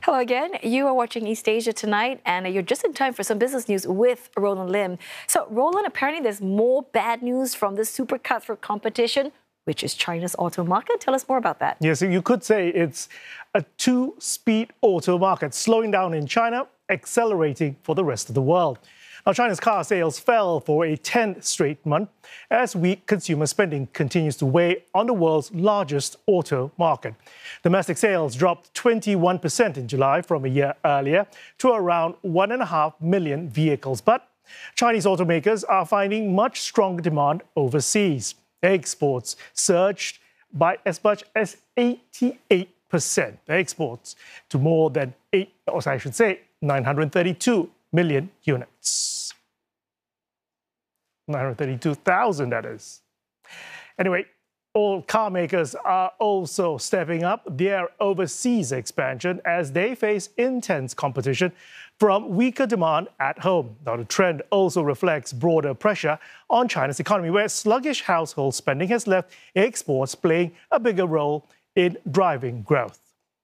Hello again. You are watching East Asia Tonight, and you're just in time for some business news with Roland Lim. So, Roland, apparently there's more bad news from this super cutthroat competition, which is China's auto market. Tell us more about that. Yes, you could say it's a two-speed auto market, slowing down in China, accelerating for the rest of the world. Now, China's car sales fell for a 10th straight month as weak consumer spending continues to weigh on the world's largest auto market. Domestic sales dropped 21% in July from a year earlier to around 1.5 million vehicles. But Chinese automakers are finding much stronger demand overseas. Exports surged by as much as 88%. Exports to more than 932 million units. 932,000, that is. Anyway, all car makers are also stepping up their overseas expansion as they face intense competition from weaker demand at home. Now, the trend also reflects broader pressure on China's economy, where sluggish household spending has left exports playing a bigger role in driving growth.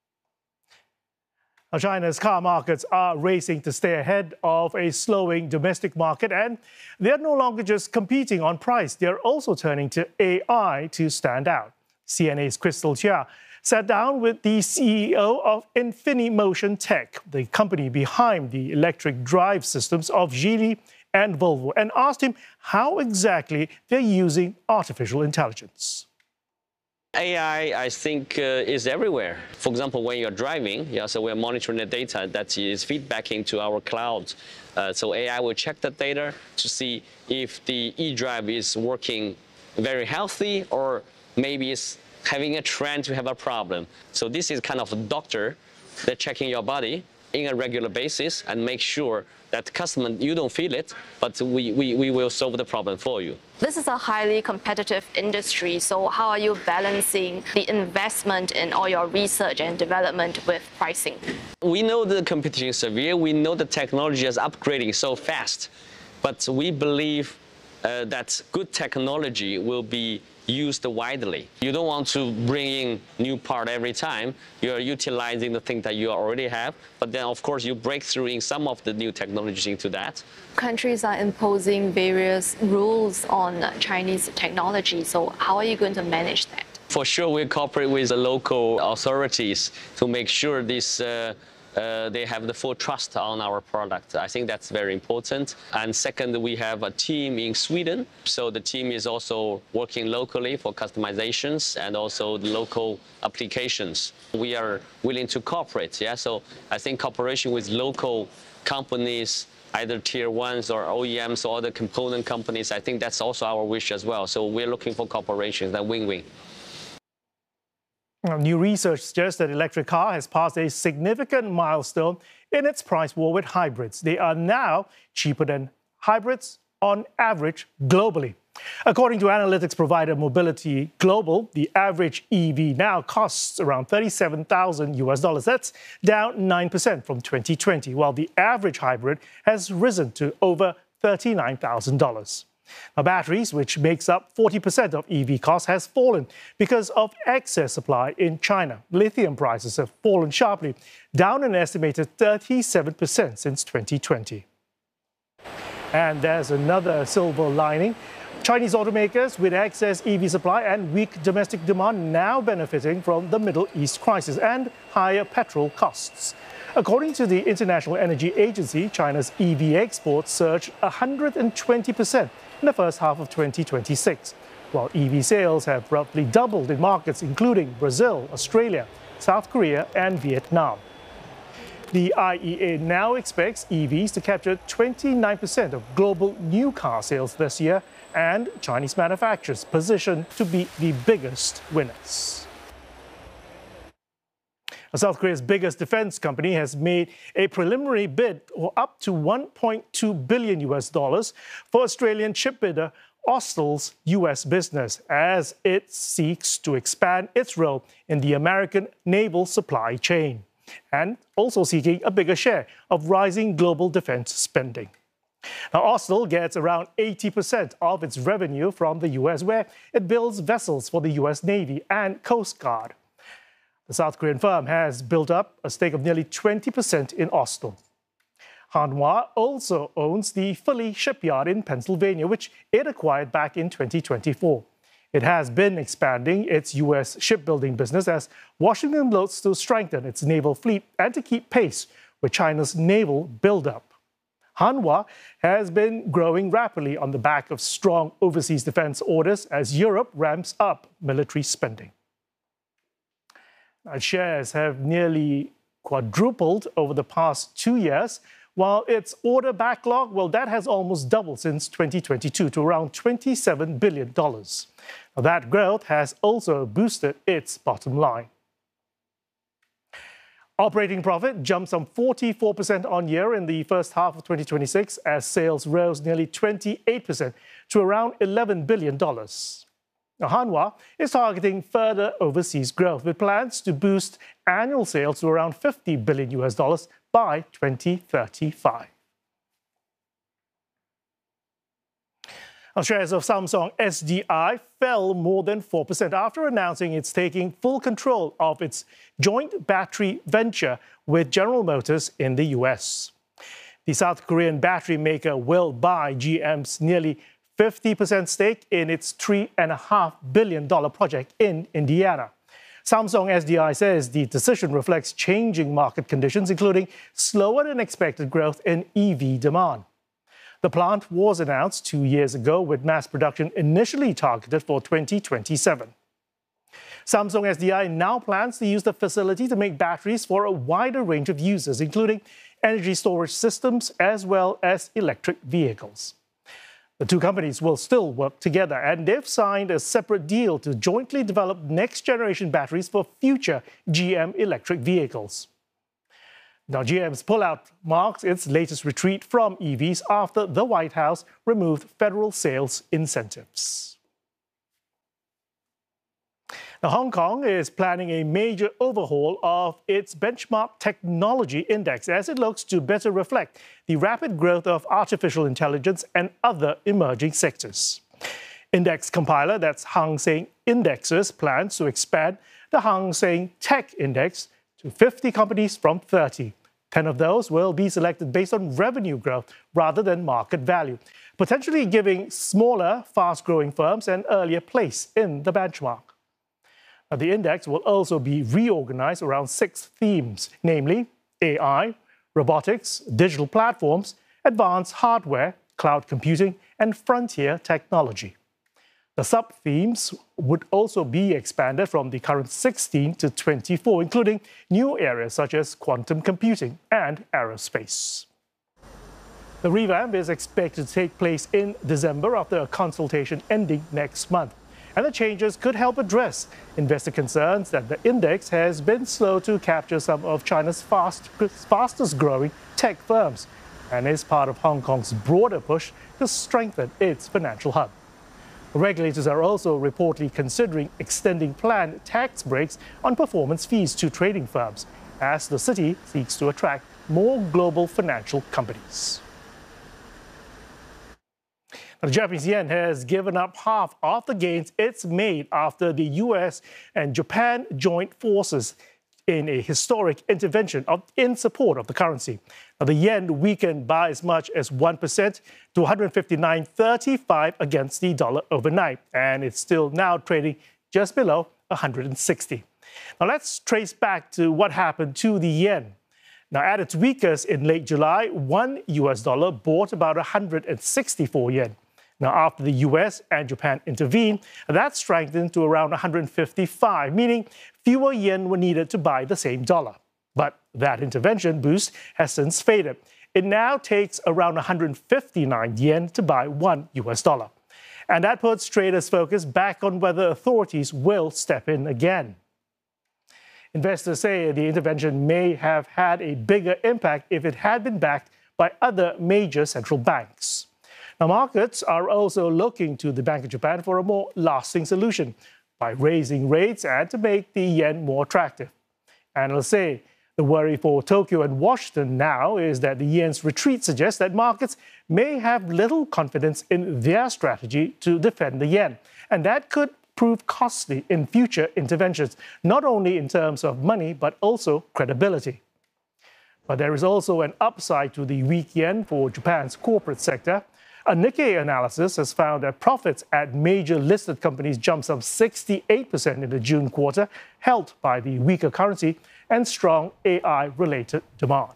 Now, China's car markets are racing to stay ahead of a slowing domestic market, and they're no longer just competing on price. They're also turning to AI to stand out. CNA's Crystal Chia sat down with the CEO of Infinimotion Tech, the company behind the electric drive systems of Geely and Volvo, and asked him how exactly they're using artificial intelligence. AI, I think, is everywhere. For example, when you're driving, so we're monitoring the data that is feedbacking to our cloud. So AI will check the data to see if the eDrive is working very healthy or maybe it's having a trend to have a problem. So this is kind of a doctor that's checking your body in a regular basis and make sure that customer, you don't feel it, but we will solve the problem for you. This is a highly competitive industry, so how are you balancing the investment in all your research and development with pricing? We know the competition is severe, we know the technology is upgrading so fast, but we believe that good technology will be used widely. You don't want to bring in new part every time. You're utilizing the thing that you already have, but then of course you break through in some of the new technologies into that. Countries are imposing various rules on Chinese technology, so how are you going to manage that? For sure, we cooperate with the local authorities to make sure this they have the full trust on our product. I think that's very important. And second, we have a team in Sweden. So the team is also working locally for customizations and also the local applications. We are willing to cooperate. So I think cooperation with local companies, either tier ones or OEMs or other component companies, I think that's also our wish as well. So we're looking for cooperation, that win-win. New research suggests that electric car has passed a significant milestone in its price war with hybrids. They are now cheaper than hybrids on average globally. According to analytics provider Mobility Global, the average EV now costs around $37,000. That's down 9% from 2020, while the average hybrid has risen to over $39,000. Now, batteries, which makes up 40% of EV costs, has fallen because of excess supply in China. Lithium prices have fallen sharply, down an estimated 37% since 2020. And there's another silver lining. Chinese automakers with excess EV supply and weak domestic demand now benefiting from the Middle East crisis and higher petrol costs. According to the International Energy Agency, China's EV exports surged 120% in the first half of 2026, while EV sales have roughly doubled in markets including Brazil, Australia, South Korea, and Vietnam. The IEA now expects EVs to capture 29% of global new car sales this year, and Chinese manufacturers positioned to be the biggest winners. South Korea's biggest defense company has made a preliminary bid for up to $1.2 billion for Australian chip bidder Austal's U.S. business as it seeks to expand its role in the American naval supply chain and also seeking a bigger share of rising global defense spending. Now, Austal gets around 80% of its revenue from the U.S., where it builds vessels for the U.S. Navy and Coast Guard. The South Korean firm has built up a stake of nearly 20% in Austal. Hanwha also owns the Philly shipyard in Pennsylvania, which it acquired back in 2024. It has been expanding its U.S. shipbuilding business as Washington looks to strengthen its naval fleet and to keep pace with China's naval buildup. Hanwha has been growing rapidly on the back of strong overseas defense orders as Europe ramps up military spending. Now, shares have nearly quadrupled over the past 2 years, while its order backlog, well, that has almost doubled since 2022 to around $27 billion. Now, that growth has also boosted its bottom line. Operating profit jumped some 44% on year in the first half of 2026 as sales rose nearly 28% to around $11 billion. Now, Hanwha is targeting further overseas growth with plans to boost annual sales to around $50 billion by 2035. Now, shares of Samsung SDI fell more than 4% after announcing it's taking full control of its joint battery venture with General Motors in the US. The South Korean battery maker will buy GM's nearly 50% stake in its $3.5 billion project in Indiana. Samsung SDI says the decision reflects changing market conditions, including slower than expected growth in EV demand. The plant was announced 2 years ago with mass production initially targeted for 2027. Samsung SDI now plans to use the facility to make batteries for a wider range of users, including energy storage systems as well as electric vehicles. The two companies will still work together, and they've signed a separate deal to jointly develop next-generation batteries for future GM electric vehicles. Now, GM's pullout marks its latest retreat from EVs after the White House removed federal sales incentives. Now, Hong Kong is planning a major overhaul of its benchmark technology index as it looks to better reflect the rapid growth of artificial intelligence and other emerging sectors. Index compiler, that's Hang Seng Indexes, plans to expand the Hang Seng Tech Index to 50 companies from 30. 10 of those will be selected based on revenue growth rather than market value, potentially giving smaller, fast-growing firms an earlier place in the benchmark. The index will also be reorganized around 6 themes, namely AI, robotics, digital platforms, advanced hardware, cloud computing, and frontier technology. The sub-themes would also be expanded from the current 16 to 24, including new areas such as quantum computing and aerospace. The revamp is expected to take place in December after a consultation ending next month. And the changes could help address investor concerns that the index has been slow to capture some of China's fastest growing tech firms and is part of Hong Kong's broader push to strengthen its financial hub. Regulators are also reportedly considering extending planned tax breaks on performance fees to trading firms as the city seeks to attract more global financial companies. The Japanese yen has given up half of the gains it's made after the US and Japan joined forces in a historic intervention in support of the currency. Now, the yen weakened by as much as 1% to 159.35 against the dollar overnight, and it's still now trading just below 160. Now, let's trace back to what happened to the yen. Now, at its weakest in late July, $1 bought about 164 yen. Now, after the US and Japan intervened, that strengthened to around 155, meaning fewer yen were needed to buy the same dollar. But that intervention boost has since faded. It now takes around 159 yen to buy $1. And that puts traders' focus back on whether authorities will step in again. Investors say the intervention may have had a bigger impact if it had been backed by other major central banks. Now, markets are also looking to the Bank of Japan for a more lasting solution by raising rates and to make the yen more attractive. Analysts say the worry for Tokyo and Washington now is that the yen's retreat suggests that markets may have little confidence in their strategy to defend the yen, and that could prove costly in future interventions, not only in terms of money, but also credibility. But there is also an upside to the weak yen for Japan's corporate sector. A Nikkei analysis has found that profits at major listed companies jumped some 68% in the June quarter, helped by the weaker currency and strong AI-related demand.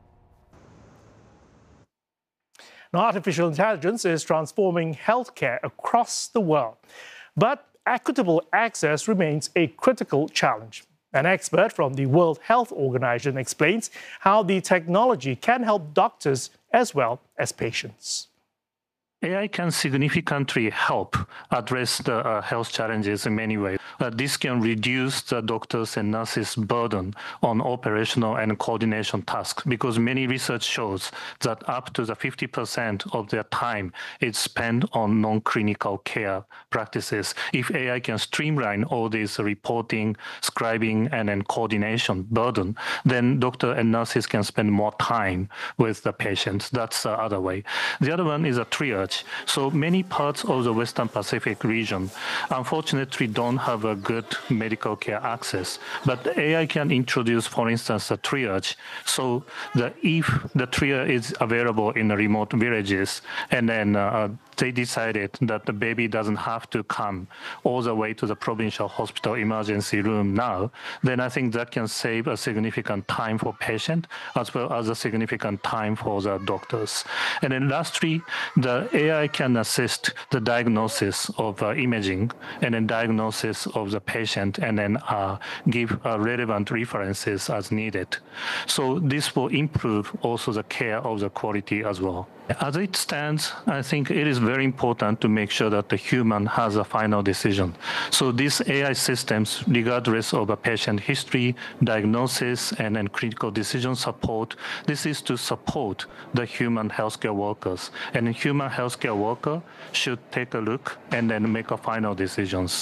Now, artificial intelligence is transforming healthcare across the world, but equitable access remains a critical challenge. An expert from the World Health Organization explains how the technology can help doctors as well as patients. AI can significantly help address the health challenges in many ways. This can reduce the doctors' and nurses' burden on operational and coordination tasks, because many research shows that up to the 50% of their time is spent on non-clinical care practices. If AI can streamline all this reporting, scribing, and then coordination burden, then doctors and nurses can spend more time with the patients. That's the other way. The other one is a triage. So many parts of the Western Pacific region, unfortunately, don't have a good medical care access. But AI can introduce, for instance, a triage. So if the triage is available in the remote villages, and then they decided that the baby doesn't have to come all the way to the provincial hospital emergency room now, then I think that can save a significant time for patient as well as a significant time for the doctors. And then lastly, the AI can assist the diagnosis of imaging and then diagnosis of the patient, and then give relevant references as needed. So this will improve also the care of the quality as well. As it stands, I think it is very important to make sure that the human has a final decision. So these AI systems, regardless of a patient history, diagnosis, and then critical decision support, this is to support the human healthcare workers. And the human healthcare worker should take a look and then make a final decisions.